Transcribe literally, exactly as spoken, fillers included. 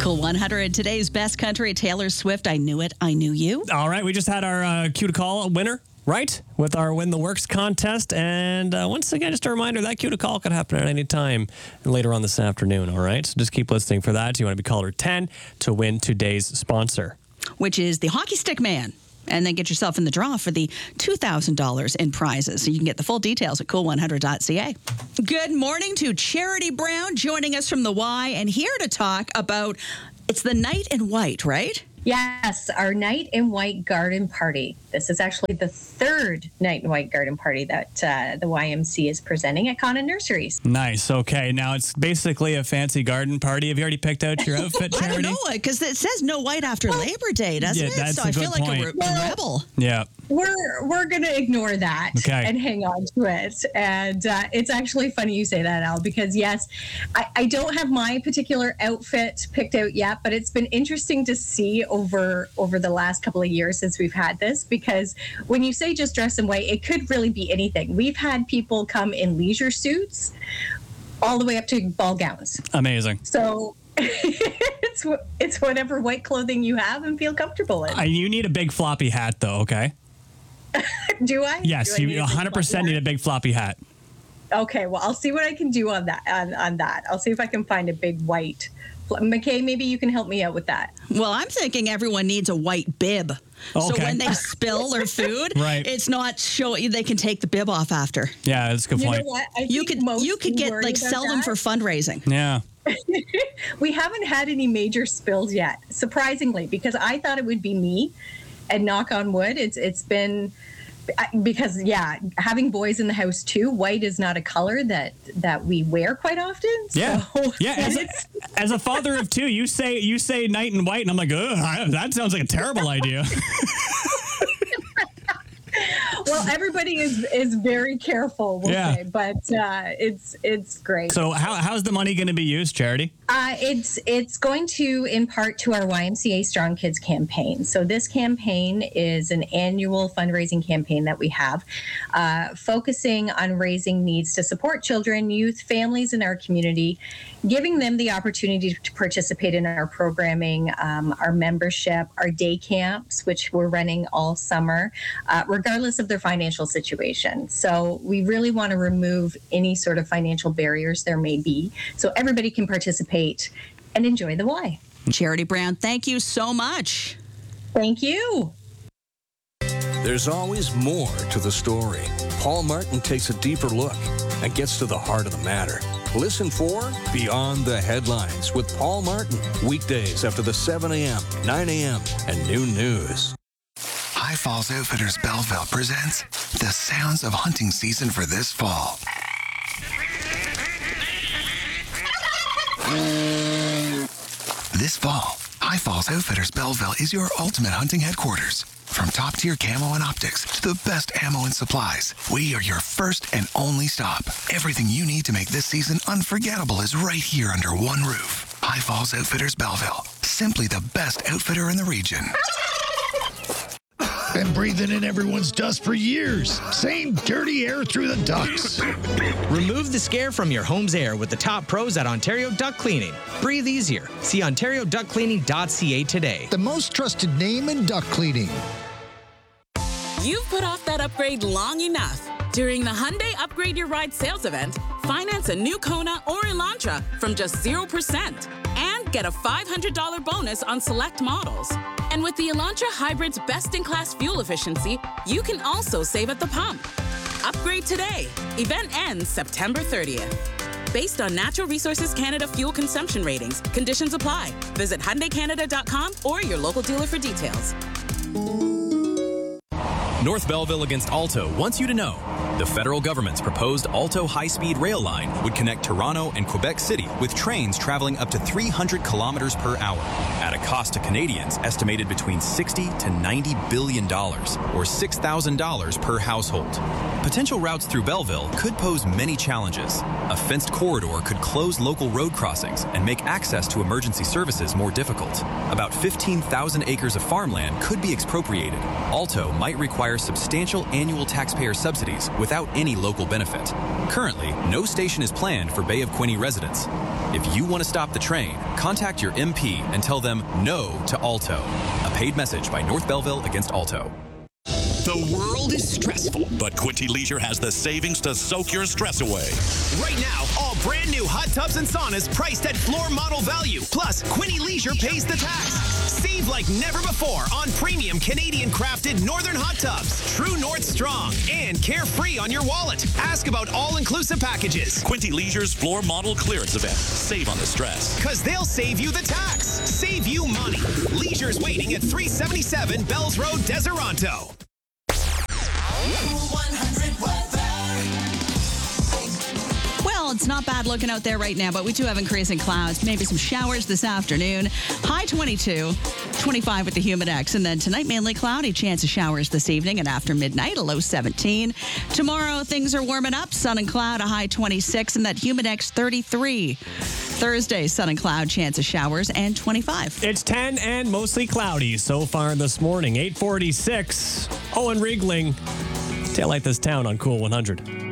Cool one hundred, today's best country, Taylor Swift, I Knew It, I Knew You. All right, we just had our uh, Cue to Call winner, right, with our Win the Works contest. And uh, once again, just a reminder, that Cue to Call could happen at any time later on this afternoon, all right? So just keep listening for that. You want to be caller ten to win today's sponsor, which is the Hockey Stick Man. And then get yourself in the draw for the two thousand dollars in prizes. So you can get the full details at cool one hundred dot c a. Good morning to Charity Brown joining us from the Y and here to talk about, it's the Night in White, right? Yes, our Night in White garden party. This is actually the third Night in White garden party that uh, the Y M C is presenting at Conan Nurseries. Nice. Okay. Now it's basically a fancy garden party. Have you already picked out your outfit, Charity? I don't know, because it says no white after well, Labor Day, doesn't yeah, it? That's so a I good feel like point. a, re- well, a rebel. Yeah. We're we're going to ignore that okay. and hang on to it. And uh, it's actually funny you say that, Al, because yes, I, I don't have my particular outfit picked out yet, but it's been interesting to see over over the last couple of years since we've had this, because when you say just dress in white, it could really be anything. We've had people come in leisure suits all the way up to ball gowns. Amazing. So it's it's whatever white clothing you have and feel comfortable in. Uh, you need a big floppy hat, though, okay? Do I? Yes, Do I you one hundred percent need a big floppy hat. Okay, well, I'll see what I can do on that. On, on that, I'll see if I can find a big white. McKay, maybe you can help me out with that. Well, I'm thinking everyone needs a white bib. Okay. So when they spill their food, right. it's not show they can take the bib off after. Yeah, that's a good you point. Know what? I You think could you could get like sell them that. for fundraising. Yeah. We haven't had any major spills yet, surprisingly, because I thought it would be me. And knock on wood, it's it's been because yeah, having boys in the house too. White is not a color that that we wear quite often. Yeah, so, yeah. As a, as a father of two, you say you say night in white, and I'm like, ugh, that sounds like a terrible idea. Well, everybody is is very careful, we'll yeah. say, but uh, it's it's great. So how how's the money going to be used, Charity? Uh, it's it's going to in part to our Y M C A Strong Kids campaign. So this campaign is an annual fundraising campaign that we have, uh, focusing on raising needs to support children, youth, families in our community, giving them the opportunity to participate in our programming, um, our membership, our day camps, which we're running all summer, uh, regardless of their financial situation. So we really want to remove any sort of financial barriers there may be, so everybody can participate and enjoy the Y. Charity Brown, thank you so much. Thank you. There's always more to the story. Paul Martin takes a deeper look and gets to the heart of the matter. Listen for Beyond the Headlines with Paul Martin. Weekdays after the seven a.m., nine a.m., and noon news. High Falls Outfitters Belleville presents the sounds of hunting season for this fall. This fall, High Falls Outfitters Belleville is your ultimate hunting headquarters. From top-tier camo and optics to the best ammo and supplies, we are your first and only stop. Everything you need to make this season unforgettable is right here under one roof. High Falls Outfitters Belleville, simply the best outfitter in the region. Been breathing in everyone's dust for years. Same dirty air through the ducts. Remove the scare from your home's air with the top pros at Ontario Duct Cleaning. Breathe easier. See ontario duct cleaning dot c a today. The most trusted name in duct cleaning. You've put off that upgrade long enough. During the Hyundai Upgrade Your Ride sales event, finance a new Kona or Elantra from just zero percent and get a five hundred dollars bonus on select models. And with the Elantra Hybrid's best-in-class fuel efficiency, you can also save at the pump. Upgrade today. Event ends September thirtieth. Based on Natural Resources Canada fuel consumption ratings, conditions apply. Visit Hyundai Canada dot com or your local dealer for details. North Belleville against Alto wants you to know the federal government's proposed Alto high-speed rail line would connect Toronto and Quebec City with trains traveling up to three hundred kilometers per hour at a cost to Canadians estimated between sixty to ninety billion dollars or six thousand dollars per household. Potential routes through Belleville could pose many challenges. A fenced corridor could close local road crossings and make access to emergency services more difficult. About fifteen thousand acres of farmland could be expropriated. Alto might require substantial annual taxpayer subsidies with without any local benefit. Currently, no station is planned for Bay of Quinte residents. If you want to stop the train, contact your M P and tell them no to Alto. A paid message by North Belleville against Alto. The world is stressful, but Quinte Leisure has the savings to soak your stress away. Right now, all brand new hot tubs and saunas priced at floor model value. Plus, Quinte Leisure pays the tax. Save like never before on premium Canadian crafted Northern hot tubs, True North Strong, and carefree on your wallet. Ask about all-inclusive packages. Quinte Leisure's floor model clearance event. Save on the stress. Because they'll save you the tax. Save you money. Leisure's waiting at three seventy-seven Bells Road, Deseronto. Well, it's not bad looking out there right now, but we do have increasing clouds, maybe some showers this afternoon. High twenty-two, twenty-five with the Humidex. And then tonight, mainly cloudy, chance of showers this evening, and after midnight, a low seventeen. Tomorrow, things are warming up, sun and cloud, a high twenty-six, and that Humidex thirty-three. Thursday, sun and cloud, chance of showers, and twenty-five. It's ten and mostly cloudy so far this morning. eight forty-six. Owen Riegling. Taillight this town on Cool one hundred.